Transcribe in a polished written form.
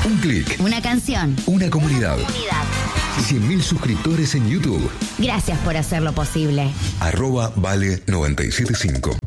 Un clic. Una canción. Una comunidad. 100.000 suscriptores en YouTube. Gracias por hacerlo posible. @Vale975.